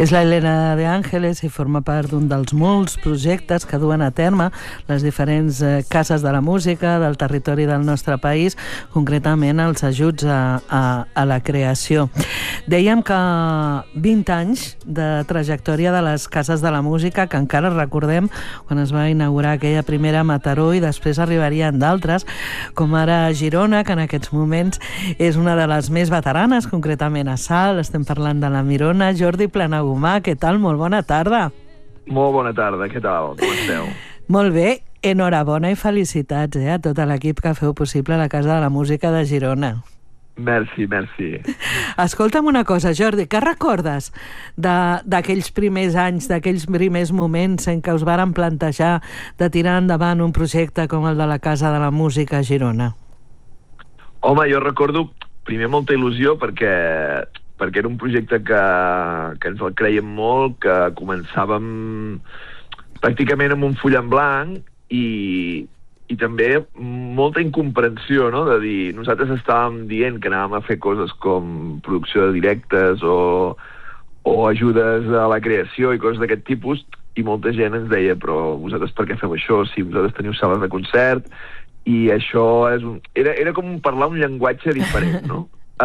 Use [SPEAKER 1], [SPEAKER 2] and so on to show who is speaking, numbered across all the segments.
[SPEAKER 1] És la Helena de Ángeles i forma part d'un dels molts projectes que duen a terme les diferents cases de la música del territori del nostre país, concretament els ajuts a la creació. Dèiem que 20 anys de trajectòria de les cases de la música, que encara recordem quan es va inaugurar aquella primera a Mataró i després arribarien d'altres, com ara a Girona, que en aquests moments és una de les més veteranes, concretament a Salt, estem parlant de la Mirona. Jordi Planagumà, què tal? Molt bona tarda.
[SPEAKER 2] Molt bona tarda, què tal? Com esteu?
[SPEAKER 1] Molt bé, enhorabona i felicitats a tot l'equip que feu possible la Casa de la Música de Girona.
[SPEAKER 2] Merci, merci.
[SPEAKER 1] Escolta'm una cosa, Jordi, què recordes d'aquells primers anys, d'aquells primers moments en què us varen plantejar de tirar endavant un projecte com el de la Casa de la Música a Girona?
[SPEAKER 2] Home, jo recordo primer molta il·lusió perquè era un projecte que ens el creiem molt, que començàvem pràcticament amb un full en blanc i també molta incomprensió, no? De dir, nosaltres estàvem dient que anàvem a fer coses com producció de directes o ajudes a la creació i coses d'aquest tipus, i molta gent ens deia, però vosaltres per què feu això? Si vosaltres teniu sales de concert, i això era com parlar un llenguatge diferent, no?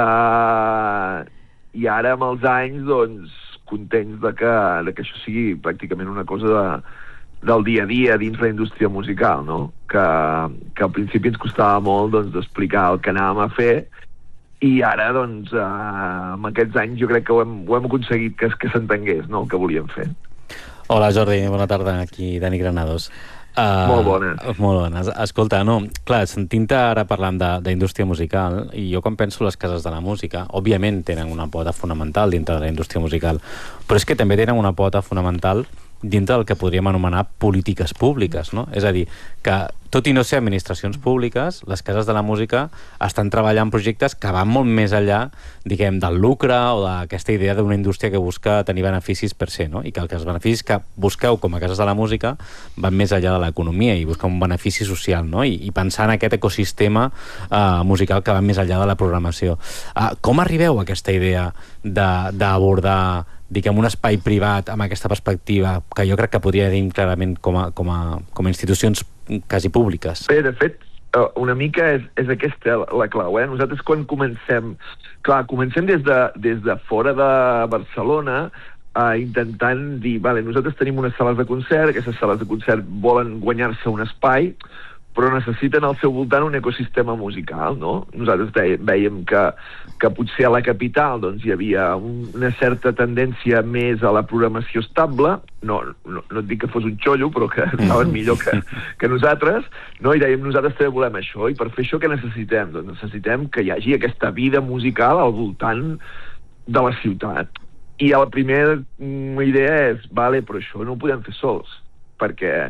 [SPEAKER 2] I ara amb els anys, doncs, contents de que això sigui pràcticament una cosa del dia a dia dins la indústria musical, no? Que al principi ens costava molt, doncs, d'explicar el que anàvem a fer, i ara, doncs, amb aquests anys jo crec que ho hem aconseguit que s'entengués, no?, el que volíem fer.
[SPEAKER 3] Hola, Jordi, bona tarda, aquí Dani Granados.
[SPEAKER 2] Molt bones.
[SPEAKER 3] Molt bones. Escolta, no, clar, sentint-te ara parlant d'indústria musical, i jo quan penso les cases de la música, òbviament tenen una pota fonamental dintre de la indústria musical, però és que també tenen una pota fonamental dintre del que podríem anomenar polítiques públiques, no? És a dir, que tot i no ser administracions públiques, les cases de la música estan treballant projectes que van molt més enllà, diguem, del lucre o d'aquesta idea d'una indústria que busca tenir beneficis per se, no? I que els beneficis que busqueu com a cases de la música van més enllà de l'economia i busquen un benefici social, no? I pensar en aquest ecosistema musical que va més enllà de la programació. Com arribeu a aquesta idea d'abordar, diguem, un espai privat amb aquesta perspectiva que jo crec que podria dir clarament com a institucions quasi públiques?
[SPEAKER 2] Bé, de fet, una mica és aquesta la clau, eh? Nosaltres quan comencem des de fora de Barcelona, intentant dir, vale, nosaltres tenim unes sales de concert, aquestes sales de concert volen guanyar-se un espai, però necessiten al seu voltant un ecosistema musical, no? Nosaltres vèiem que potser a la capital doncs, hi havia una certa tendència més a la programació estable, no et dic que fos un xollo, però que estaven millor que nosaltres, no? I dèiem, nosaltres també volem això, i per fer això què necessitem? Doncs necessitem que hi hagi aquesta vida musical al voltant de la ciutat. I la primera idea és, vale, però això no ho podem fer sols, perquè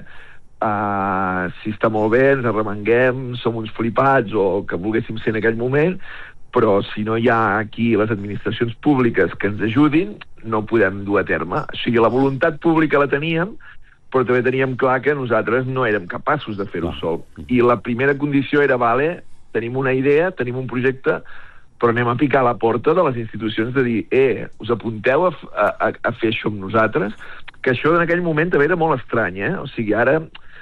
[SPEAKER 2] si està molt bé, ens arremanguem, som uns flipats o que volguéssim ser en aquell moment, però si no hi ha aquí les administracions públiques que ens ajudin, no podem dur a terme. O sigui, la voluntat pública la teníem, però també teníem clar que nosaltres no érem capaços de fer-ho sol. I la primera condició era, vale, tenim una idea, tenim un projecte, però anem a picar a la porta de les institucions de dir, us apunteu a fer això amb nosaltres? Que això en aquell moment també era molt estrany, eh? O sigui, ara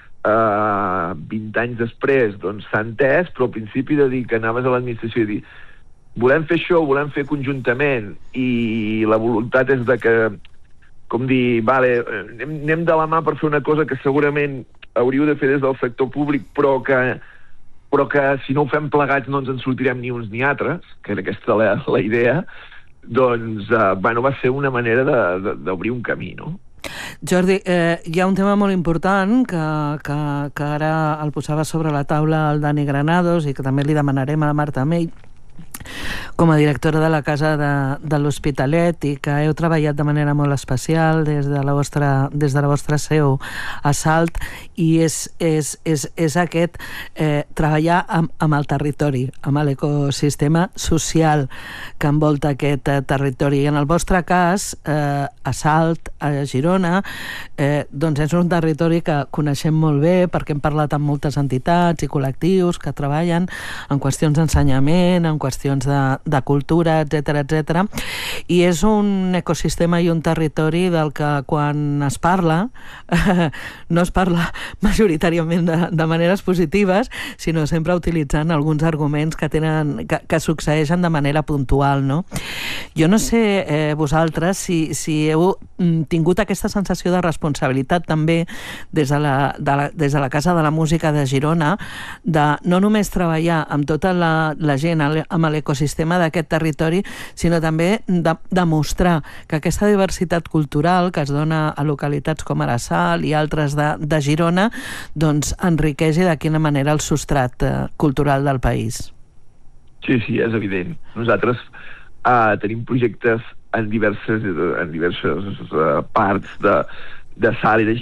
[SPEAKER 2] 20 anys després, doncs s'ha entès, però al principi de dir que anaves a l'administració i dir, volem fer això, volem fer conjuntament, i la voluntat és de que, com dir, vale, anem de la mà per fer una cosa que segurament hauríeu de fer des del sector públic, però que si no ho fem plegats no ens en sortirem ni uns ni altres, que era aquesta la idea, doncs, bueno, va ser una manera d'obrir un camí, no?
[SPEAKER 1] Jordi, hi ha un tema molt important que ara el posava sobre la taula el Dani Granados i que també li demanarem a la Marta Mell, com a directora de la Casa de l'Hospitalet, i que heu treballat de manera molt especial des de la vostra seu a Salt, i és aquest treballar amb el territori, amb l'ecosistema social que envolta aquest territori. I en el vostre cas, a Salt, a Girona, doncs és un territori que coneixem molt bé perquè hem parlat amb moltes entitats i col·lectius que treballen en qüestions d'ensenyament, en qüestions de cultura, etc. I és un ecosistema i un territori del que quan es parla no es parla majoritàriament de maneres positives, sinó sempre utilitzant alguns arguments que succeeixen de manera puntual, no? Jo no sé vosaltres si heu tingut aquesta sensació de responsabilitat també des de la Casa de la Música de Girona, de no només treballar amb tota la gent, amb l'ecosistema d'aquest territori, sinó també de demostrar que aquesta diversitat cultural que es dona a localitats com ara Salt i altres de Girona, doncs enriqueix de quina manera el substrat cultural del país.
[SPEAKER 2] Sí, és evident. Nosaltres tenim projectes en diverses parts de Salt i de